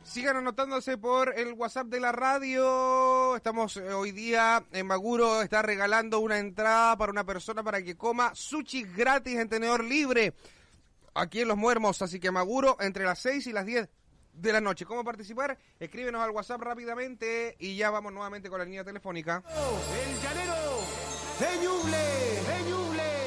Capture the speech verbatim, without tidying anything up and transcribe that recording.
Sigan anotándose por el WhatsApp de la radio. Estamos eh, hoy día en Maguro, está regalando una entrada para una persona para que coma sushi gratis en tenedor libre aquí en Los Muermos. Así que Maguro entre las seis y las diez de la noche. ¿Cómo participar? Escríbenos al WhatsApp rápidamente y ya vamos nuevamente con la línea telefónica. El llanero de Ñuble, de Ñuble.